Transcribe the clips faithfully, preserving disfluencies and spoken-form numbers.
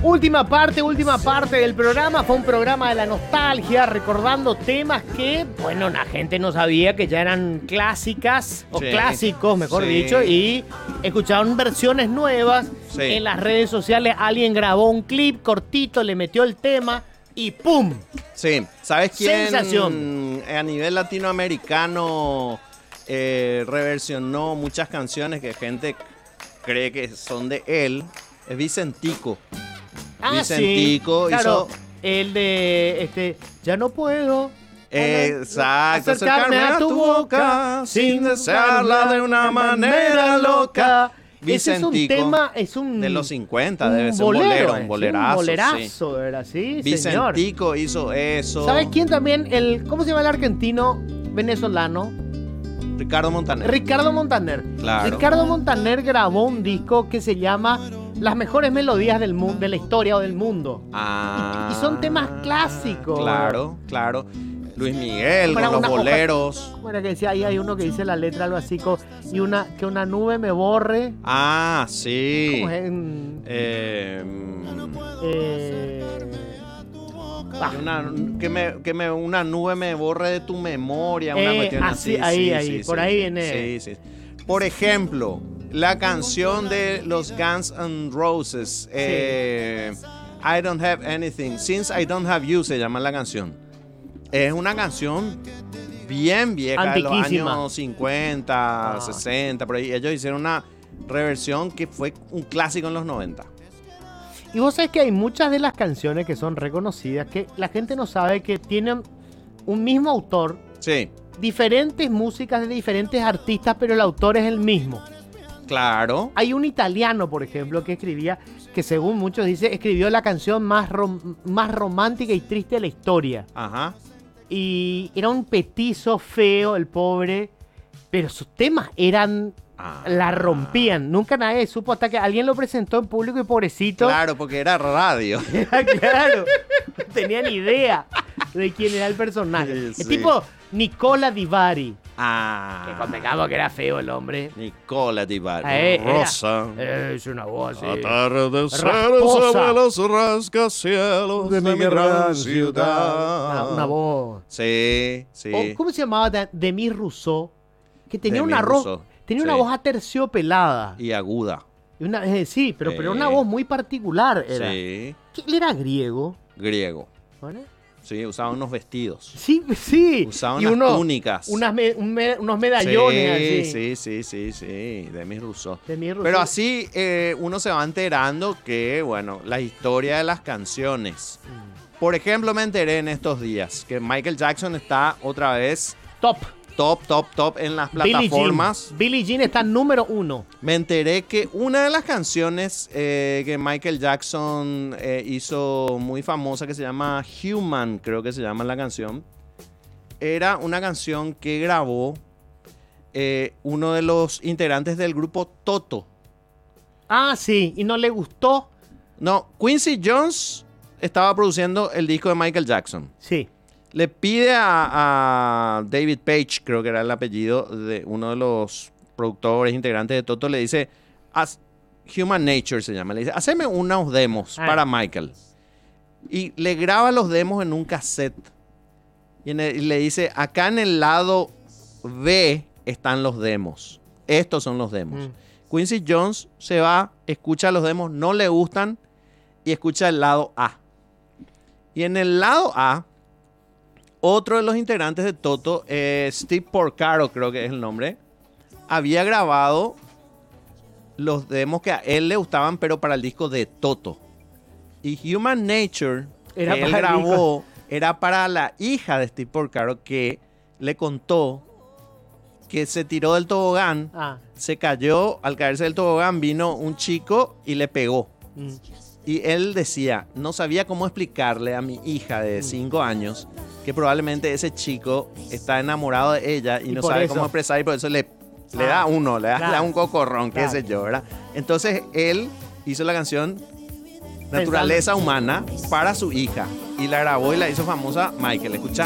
Última parte, última parte del programa. Fue un programa de la nostalgia, recordando temas que, bueno, la gente no sabía que ya eran clásicas, o sí, clásicos, mejor sí. dicho, y escucharon versiones nuevas. Sí. En las redes sociales alguien grabó un clip cortito, le metió el tema y ¡pum! Sí, ¿sabes quién? Sensación. A nivel latinoamericano eh, reversionó muchas canciones que gente cree que son de él. Es Vicentico. Ah, Vicentico sí, claro, hizo... el de, este, ya no puedo... Exacto, acercarme a tu boca sin desearla de una manera loca. Vicentico, ese es un tema, es un... de los cincuenta, debe ser un bolero, un bolerazo. Un bolerazo, sí. Era así, Vicentico señor. hizo eso. ¿Sabes quién también? El, ¿cómo se llama el argentino venezolano? Ricardo Montaner. Ricardo Montaner. Claro. Ricardo Montaner grabó un disco que se llama Las mejores melodías del mundo, de la historia o del mundo. Ah. Y, y son temas clásicos. Claro, claro. Luis Miguel, con los boleros. Bueno, que decía, ahí hay uno que dice la letra algo así, como, y una, que una nube me borre. Ah, sí. ¿Cómo es? En, eh, eh, ah. una, que, me, que me, una nube me borre de tu memoria, una eh, cuestión así. así. Ahí, sí, ahí, sí, por sí, ahí sí, viene. Sí, sí. Por ejemplo, la canción de los Guns N' Roses, sí. eh, I Don't Have Anything, Since I Don't Have You se llama la canción. Es una canción bien vieja, de los años cincuenta, ah. sesenta, por ahí. Ellos hicieron una reversión que fue un clásico en los noventa. Y vos sabés que hay muchas de las canciones que son reconocidas que la gente no sabe que tienen un mismo autor. Sí. Diferentes músicas de diferentes artistas, pero el autor es el mismo. Claro. Hay un italiano, por ejemplo, que escribía, que según muchos dicen, escribió la canción más, rom- más romántica y triste de la historia. Ajá. Y era un petizo feo, el pobre, pero sus temas eran... Ah. La rompían. Nunca nadie supo hasta que alguien lo presentó en público y pobrecito... Claro, porque era radio. Claro. No tenían idea de quién era el personaje. Sí. El tipo Nicola Di Bari. Ah. Que convengamos que era feo el hombre. Nicola Di Bari. Eh, Rosa. Era, es una voz así. Atardecer sobre los rascacielos de, de mi gran ciudad. Una, una voz. Sí, sí. O, ¿cómo se llamaba? Demis Rousseau. Que tenía Demis una, ro- Rousseau. tenía Sí. una voz aterciopelada. Y aguda. Una, eh, sí, pero, Sí. pero una voz muy particular era. Sí. ¿Qué, él era griego? Griego. ¿Vale? Sí, usaba unos vestidos. Sí, sí. Usaba y unas uno, túnicas. Unas me, un me, unos medallones sí, así. Sí, sí, sí, sí. Demis Rousseau. Demis Rousseau. Pero así eh, uno se va enterando que, bueno, la historia de las canciones. Mm. Por ejemplo, me enteré en estos días que Michael Jackson está otra vez Top. top, top, top en las plataformas. Billie Jean está número uno. Me enteré que una de las canciones eh, que Michael Jackson eh, hizo muy famosa, que se llama Human, creo que se llama la canción, era una canción que grabó eh, uno de los integrantes del grupo Toto. Ah, sí. ¿Y no le gustó? No, Quincy Jones estaba produciendo el disco de Michael Jackson. Sí. Le pide a, a David Page, creo que era el apellido de uno de los productores, integrantes de Toto, le dice, As, Human Nature se llama, le dice, haceme unos demos Ay. para Michael. Y le graba los demos en un cassette. Y, en el, y le dice, acá en el lado B están los demos. Estos son los demos. Mm. Quincy Jones se va, escucha los demos, no le gustan y escucha el lado A. Y en el lado A, otro de los integrantes de Toto, eh, Steve Porcaro, creo que es el nombre, había grabado los demos que a él le gustaban, pero para el disco de Toto. Y Human Nature, era que él grabó, era para la hija de Steve Porcaro, que le contó que se tiró del tobogán, ah. se cayó, al caerse del tobogán vino un chico y le pegó. Mm. Y él decía, no sabía cómo explicarle a mi hija de cinco años que probablemente ese chico está enamorado de ella y, y no sabe eso. cómo expresar y por eso le, ah, le da uno, le da, claro, le da un cocorrón, claro, qué sé yo, ¿verdad? Entonces él hizo la canción Naturaleza Humana para su hija y la grabó y la hizo famosa Michael. Escucha.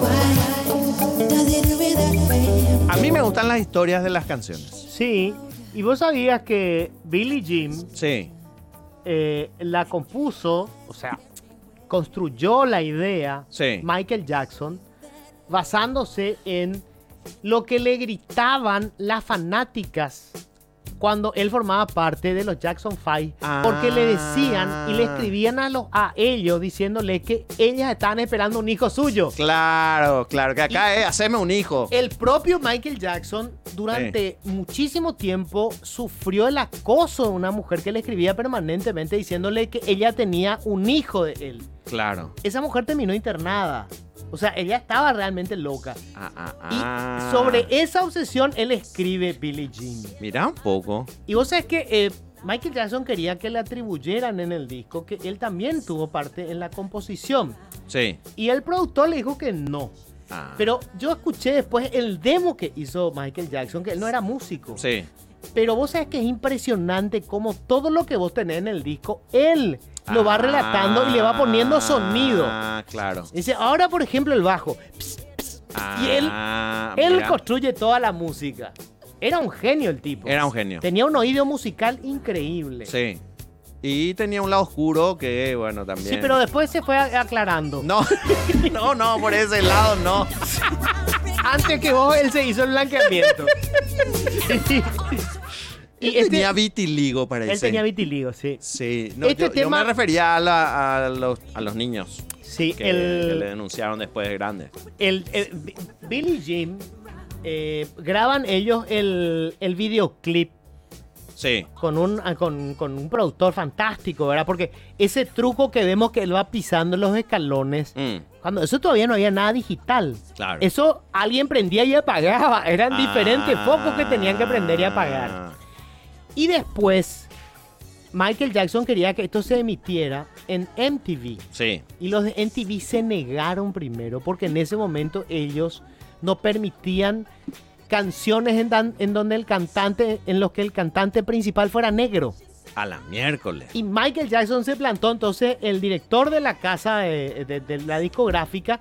A mí me gustan las historias de las canciones. Sí. Y vos sabías que Billie Jean sí. eh, la compuso, o sea, construyó la idea sí. Michael Jackson basándose en lo que le gritaban las fanáticas cuando él formaba parte de los Jackson Five, ah. porque le decían y le escribían a, los, a ellos diciéndole que ellas estaban esperando un hijo suyo. Claro, claro, que acá y es haceme un hijo. El propio Michael Jackson durante sí. muchísimo tiempo sufrió el acoso de una mujer que le escribía permanentemente diciéndole que ella tenía un hijo de él. Claro. Esa mujer terminó internada. O sea, ella estaba realmente loca. Ah, ah, ah. Y sobre esa obsesión, él escribe Billie Jean. Mira un poco. Y vos sabés que eh, Michael Jackson quería que le atribuyeran en el disco que él también tuvo parte en la composición. Sí. Y el productor le dijo que no. Ah. Pero yo escuché después el demo que hizo Michael Jackson, que él no era músico. Sí. Pero vos sabés que es impresionante cómo todo lo que vos tenés en el disco, él lo va relatando y le va poniendo sonido. Ah, claro. Dice, ahora por ejemplo el bajo. Pss, pss, ah, y él, él construye toda la música. Era un genio el tipo. Era un genio. Tenía un oído musical increíble. Sí. Y tenía un lado oscuro que, bueno, también... Sí, pero después se fue aclarando. No, no, no, por ese lado no. Antes que vos, él se hizo el blanqueamiento. Y él este, tenía vitiligo, parece. Él tenía vitiligo, sí. Sí. No, este yo, tema... yo me refería a, la, a, los, a los niños. Sí, que, el... que le denunciaron después de grande. El, el, Billie Jean, eh, graban ellos el, el videoclip. Sí. Con un, con, con un productor fantástico, ¿verdad? Porque ese truco que vemos que él va pisando los escalones, mm. cuando eso todavía no había nada digital. Claro. Eso alguien prendía y apagaba. Eran ah. diferentes focos que tenían que prender y apagar. Y después, Michael Jackson quería que esto se emitiera en M T V. Sí. Y los de M T V se negaron primero, porque en ese momento ellos no permitían canciones en, dan, en donde el cantante, en los que el cantante principal fuera negro. A la miércoles. Y Michael Jackson se plantó, entonces el director de la casa de, de, de la discográfica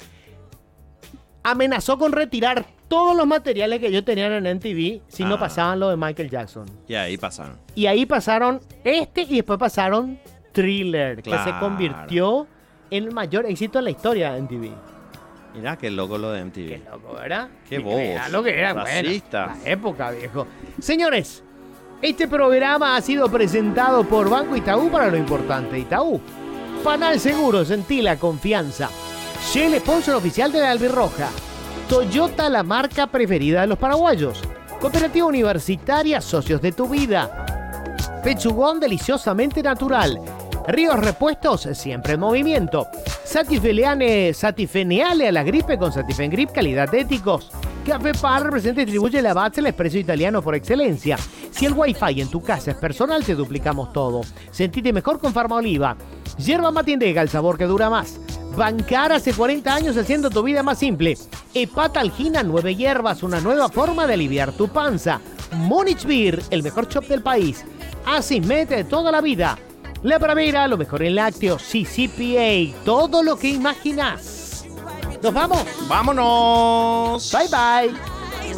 amenazó con retirar todos los materiales que ellos tenían en M T V si ah. no pasaban lo de Michael Jackson. Y ahí pasaron. Y ahí pasaron este y después pasaron Thriller, claro. que se convirtió en el mayor éxito de la historia de M T V. Mirá qué loco lo de M T V. Qué loco, ¿verdad? Qué bobo. Era lo que era, racista. Bueno, la época, viejo. Señores, este programa ha sido presentado por Banco Itaú para lo importante. Itaú, Panal Seguro, sentí la confianza. Shell, sponsor oficial de la Albirroja. Toyota, la marca preferida de los paraguayos. Cooperativa Universitaria, socios de tu vida. Pechugón, deliciosamente natural. Ríos Repuestos, siempre en movimiento. Satifeneale, Satifeneale a la gripe con Satifen Grip, calidad de éticos. Café Par representa y distribuye Lavazza, el expreso italiano por excelencia. Si el Wi-Fi en tu casa es personal, te duplicamos todo. Sentite mejor con Farma Oliva. Yerba Mate Indega, el sabor que dura más. Bancar, hace cuarenta años haciendo tu vida más simple. Hepatalgina, nueve hierbas, una nueva forma de aliviar tu panza. Munich Beer, el mejor shop del país. Asismet de toda la vida. La Bravera, lo mejor en lácteos. C C P A, todo lo que imaginas. ¿Nos vamos? ¡Vámonos! Bye, bye.